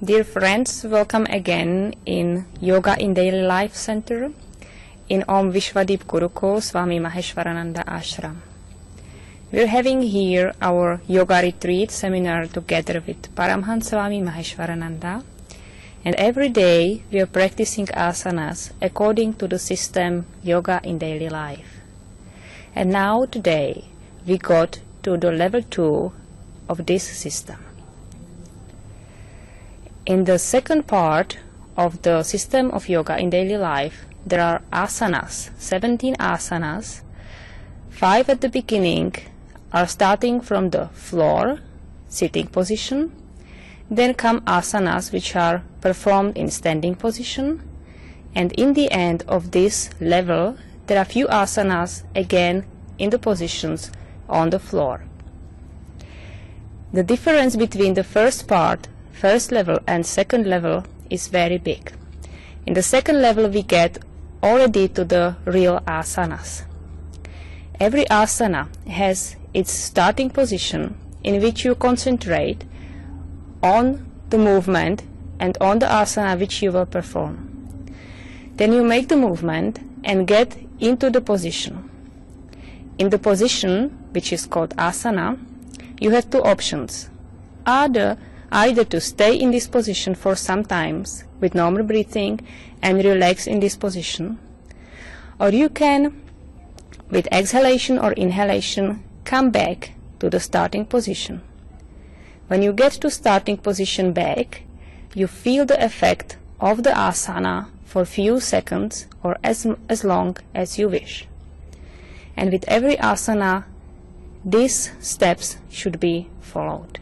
Dear friends, welcome again in Yoga in Daily Life Center in Om Vishwadeep Gurukul Swami Maheshwarananda Ashram. We're having here our yoga retreat seminar together with Paramhans Swami Maheshwarananda, and every day we are practicing asanas according to the system Yoga in Daily Life. And now today we got to the level 2 of this system. In the second part of the system of yoga in daily life, there are asanas, 17 asanas. 5 at the beginning are starting from the floor, sitting position. Then come asanas which are performed in standing position. And in the end of this level, there are few asanas again in the positions on the floor. The difference between the first level and second level is very big. In the second level we get already to the real asanas. Every asana has its starting position in which you concentrate on the movement and on the asana which you will perform. Then you make the movement and get into the position. In the position, which is called asana, you have two options. Either to stay in this position for some times with normal breathing and relax in this position, or you can, with exhalation or inhalation, come back to the starting position. When you get to starting position back, you feel the effect of the asana for few seconds or as long as you wish. And with every asana, these steps should be followed.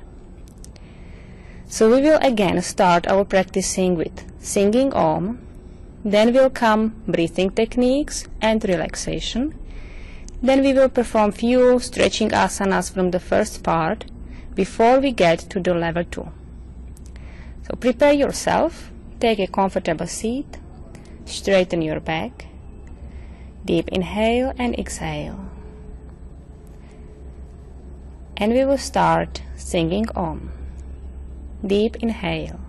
So we will again start our practicing with singing Om, then will come breathing techniques and relaxation. Then we will perform few stretching asanas from the first part before we get to the level 2. So prepare yourself, take a comfortable seat, straighten your back, deep inhale and exhale. And we will start singing Om. Deep inhale.